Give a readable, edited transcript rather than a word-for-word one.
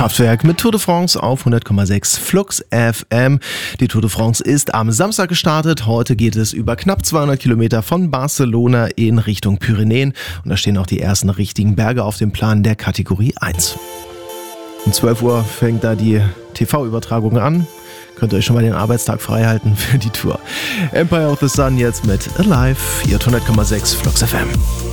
Kraftwerk mit Tour de France auf 100,6 Flux FM. Die Tour de France ist am Samstag gestartet. Heute geht es über knapp 200 Kilometer von Barcelona in Richtung Pyrenäen. Und da stehen auch die ersten richtigen Berge auf dem Plan der Kategorie 1. Um 12 Uhr fängt da die TV-Übertragung an. Könnt ihr euch schon mal den Arbeitstag frei halten für die Tour. Empire of the Sun jetzt mit Alive, 100,6 Flux FM.